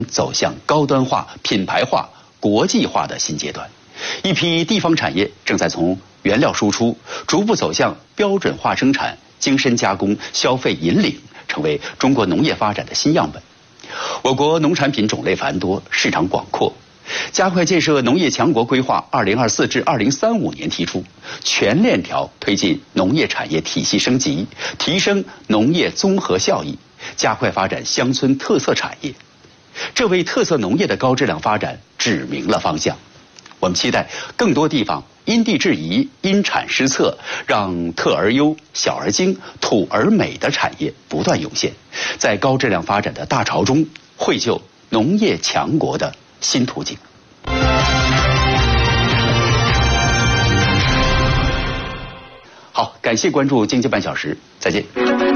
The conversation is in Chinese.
走向高端化、品牌化、国际化的新阶段。一批地方产业正在从原料输出逐步走向标准化生产、精深加工、消费引领，成为中国农业发展的新样本。我国农产品种类繁多，市场广阔。加快建设农业强国规划2024至2035年提出，全链条推进农业产业体系升级，提升农业综合效益，加快发展乡村特色产业。这为特色农业的高质量发展指明了方向。我们期待更多地方因地制宜、因产施策，让特而优、小而精、土而美的产业不断涌现，在高质量发展的大潮中，绘就农业强国的新途径。好，感谢关注经济半小时，再见。